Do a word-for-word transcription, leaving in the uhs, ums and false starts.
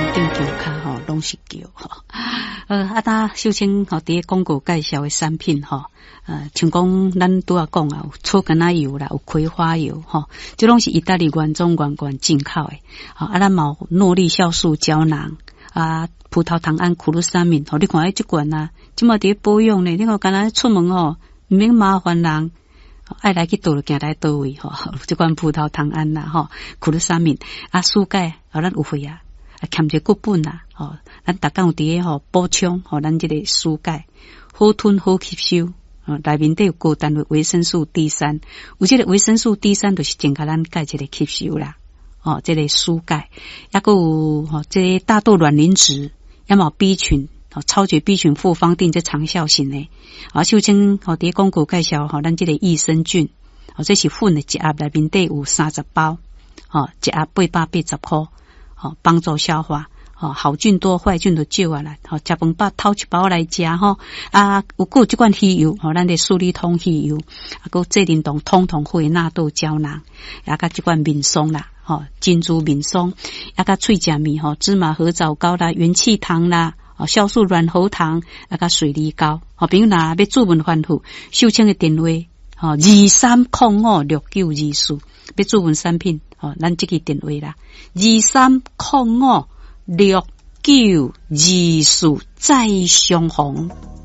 顶桥卡吼，拢是桥吼。呃，啊，呾秀清吼，伫广告介绍的产品吼，呃，像讲咱拄仔讲啊，有草橄榄油啦，有葵花油吼，这拢是意大利原装原罐进口的。好，啊，咱嘛有诺丽酵素胶囊啊，葡萄糖胺苦鲁沙敏吼，你看迄即罐啊，即马伫保养呢，你看敢若出门吼，毋免麻烦人。爱来去倒就行来倒位吼，即款葡萄糖胺啦吼，苦鲁沙敏啊，舒钙啊，咱有血啊，啊欠者骨本啦吼，咱逐工有伫个吼补充吼，咱即个舒钙好吞好吸收，哦，内面底有高单位维生素 D 三，有即个维生素 D 三就是增加咱钙质的吸收啦，哦，即个舒钙，抑个有吼，即个大豆卵磷脂，也嘛有 B 群。哦，超绝 B 群复方定这长效型的，啊，秀清哦，伫广告介绍吼，咱这个益生菌，哦，这是粉的，一盒内面底有三十包，哦，一盒八百八十块，哦，帮助消化，哦，好菌多，坏菌都少啊啦，哦，食饭饱偷一包来食吼，啊，有够这款鱼油，哦，咱的素利通鱼油，啊，够这联动通通会纳豆胶囊，啊，甲这款面霜啦，哦，珍珠面霜，啊，甲脆甲米吼，芝麻合枣膏啦，元气糖啦。哦，酵素软喉糖啊，甲水梨膏，哦，朋友若要注文吩咐，秀清的电话，哦，二三零五六九二四，要注文产品，哦，咱这个电话啦，二三零五六九二四，再相逢。